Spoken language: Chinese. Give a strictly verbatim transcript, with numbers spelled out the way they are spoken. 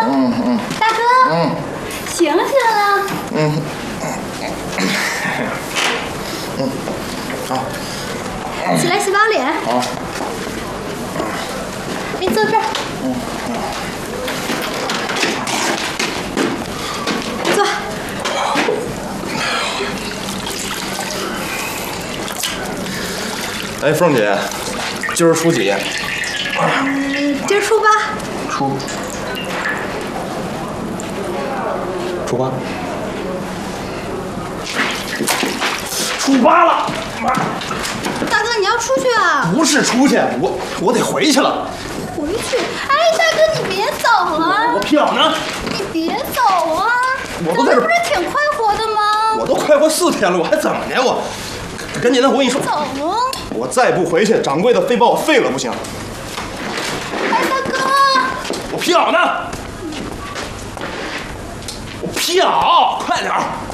嗯嗯。 大哥。 嗯。 醒醒了。 嗯。嗯。好。 起来洗把脸。 好。 你坐这儿。 嗯。 坐。 哎，凤姐，今儿初几？ 嗯，今儿初八。 初。初八。初八了。 大哥，你要出去啊？ 不是出去，我我得回去了。 回去？哎，大哥，你别走了。 我票呢？ 你别走啊！ 我都在这， 不是挺快活的吗？ 我都快活四天了，我还怎么呢？我赶紧的，我跟你说。 走啊！ 我再不回去，掌柜的非把我废了不行。 哎，大哥， 我票呢？我票，快点儿！